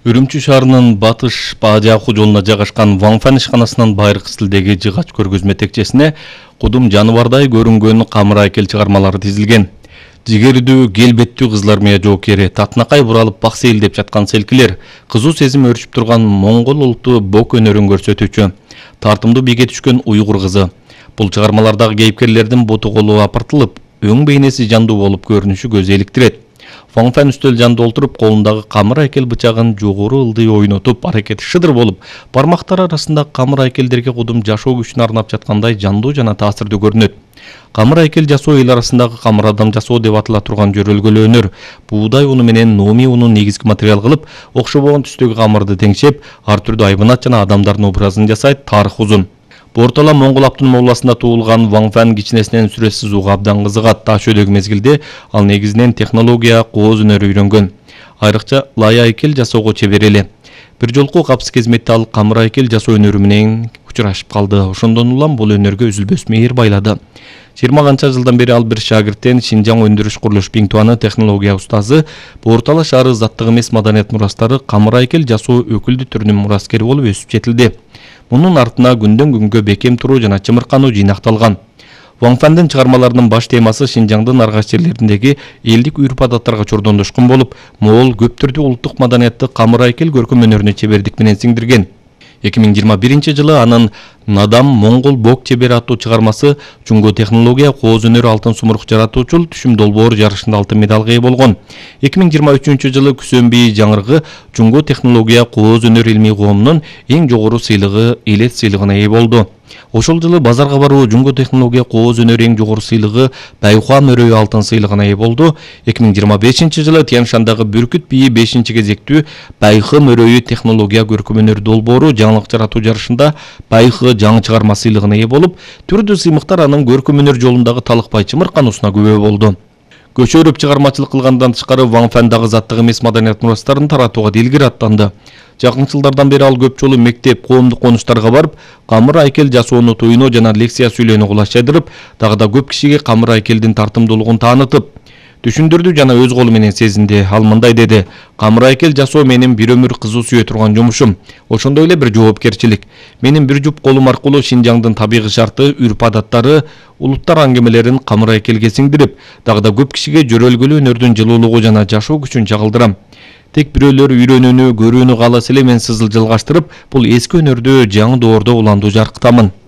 Үрүмчү шаарынын батыш Баажааху жолуна жайгашкан Ваңфан ишканасынын байыркы стилдеги жыгач көргөзмө текчесине кудум жаныбардай көрүнгөн камыр айкел чыгармалары тизилген. Жигердүү, келбеттүү кызлар жоокери, татынакай буралып бак сейилдеп жаткан селкилер, кызуу сезим өрчүп турган моңгол улуттуу бок өнөрүн көрсөтүүчү, тартымдуу биге түшкөн уйгур кызы. Бул чыгармалардагы кейипкерлердин буту колу апартылып, өң бейнеси жандуу болуп көрүнүшү көз иликтирет. Ваңфан үстөл жанында отуруп, колундагы камыр айкел бычагын жогору ылдый ойнотуп, аракети шыдыр болуп, бармактар арасында камыр айкелдерге кудум жашоо күчүн арнап жаткандай жандуу жана таасирдүү көрүнөт. Камыр айкел жасоо эл арасындагы камыр адам жасоо деп атала турган жөрөлгөлүү өнөр. Буудай уну менен номи унун негизги материал кылып, окшобогон түстөгү камырды теңшеп, ар түрдүү айбанат жана адамдардын образын жасайт. Тарых узун. Бортала Моңгол автономия областында туулган Ваңфан кичинесинен сүрөт сызууга абдан кызыгат. Таш өйдөгү мезгилде ал негизинен технология, кооз өнөрү үйрөнгөн. Айрыкча лай айкел жасоого чебер эле. Бир жолку капыс кезметте ал камыр айкел жасоо өнөрү менен учурашып калды. Ошондон улам бул өнөргө үзүлбөс мейир байлады. 20 канча жылдан бери ал бир шагирттен Шинжаң өндүрүш курулуш Биңтуаны технология устазы, Бортала шаары заттык эмес маданият мурастары камыр айкел жасоо өкүлдүү түрүнүн мураскери болуп өсүп жетилди. Мунун артына күндөн күнгө бекем туруу жана чымыркануу жыйнакталган. Ваңфандын чыгармаларынын баш темасы Шинжаңдын аргаш жерлериндеги элдик үрп-адаттарга чордондошкон болуп, моол көп түрдүү улуттук маданиятты камыр айкел көркөм өнөрүнө чебердик менен сиңдирген. 2021 жылы анын Надам Моңгол бок чебери аттуу чыгармасы Жунго технология кооз өнөрү алтын сумурук жаратуучул түшүм долбоор жарышында алтын медалга ээ болгон. 2023 жылы Күсөнбий жаңыргы Жунго технология кооз өнөр илмий коомунун эң жогору сыйлыгы элет сыйлыгына ээ болду. Ошол жылы базарга баруу Жунго технология кооз өнөр эң жогору сыйлыгы Байхуа мөрөйү алтын сыйлыгына ээ болду. 2025 жылы Тянь-Шандагы Бүркүт бийи 5-кезектүү Байхы мөрөйү технология көркөм өнөр долбоору жаңылык жаратуу жарышында Байхы жаңы чыгарма сыйлыгына ээ болуп, түрдүү сыймыктар анын көркөм өнөр жолундагы талыкпай чымыркануусуна күбө болду. Көчөрүп чыгармачылык кылгандан тышкары Ваңфандагы заттык эмес маданият мурастарын таратууга дилгир аттанды. Жакын жылдардан бери ал көп жолу мектеп, коомдук конуштарга барып, камыр айкел жасоону туйноо жана лекция сүйлөөнү кулаш жайдырып, дагы да көп кишиге камыр айкелдин тартымдуулугун таанытып, түшүндүрдү жана өз колу менен сезинди. Ал мындай деди: камыр айкел жасоо менин бир өмүр кызуу сүйө турган жумушум. Ошондой эле бир жоопкерчилик. Менин бир жуп колум аркылуу Шинжаңдын табигый шарты, үрп-адаттары, улуттар аңгемелерин камыр айкелге сиңдирип, дагы да көп кишиге жөрөлгөлүү өнөрдүн жылуулугу жана жашоо күчүн чагылдырам. Тек бирөөлөр үйрөнүүнү, көрүүнү кааласа эле мен сызыл жылгаштырып, бул эски өнөрдү жаңы доордо уландуу жаркытамын.